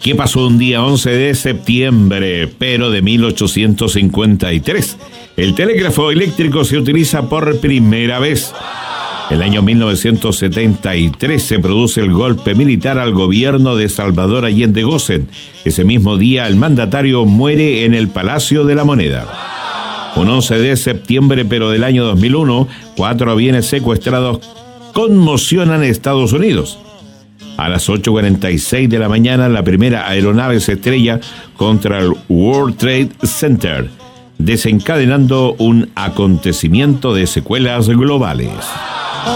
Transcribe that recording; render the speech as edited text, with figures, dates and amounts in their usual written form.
¿Qué pasó un día 11 de septiembre, pero de 1853? El telégrafo eléctrico se utiliza por primera vez. El año 1973 se produce el golpe militar al gobierno de Salvador Allende Gossen. Ese mismo día el mandatario muere en el Palacio de la Moneda. Un 11 de septiembre, pero del año 2001, 4 aviones secuestrados conmocionan Estados Unidos. A las 8:46 de la mañana, la primera aeronave se estrella contra el World Trade Center, desencadenando un acontecimiento de secuelas globales.